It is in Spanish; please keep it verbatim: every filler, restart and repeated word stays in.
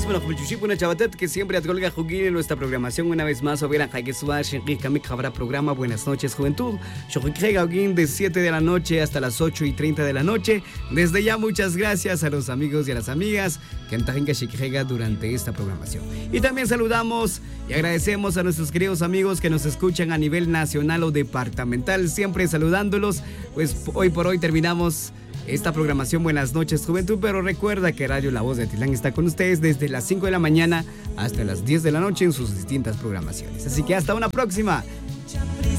bueno, una chavatet que siempre atcolga juguín en nuestra programación una vez más. Obera Jaiguesua, Shenrik Kamik habrá programa Buenas noches, Juventud. Shojikrega de siete de la noche hasta las ocho y treinta de la noche. Desde ya, muchas gracias a los amigos y a las amigas que antajenga Shikrega durante esta programación. Y también saludamos y agradecemos a nuestros queridos amigos que nos escuchan a nivel nacional o departamental, siempre saludándolos. Pues hoy por hoy terminamos esta programación Buenas noches, Juventud, pero recuerda que Radio La Voz de Atitlán está con ustedes desde las cinco de la mañana hasta las diez de la noche en sus distintas programaciones. Así que hasta una próxima.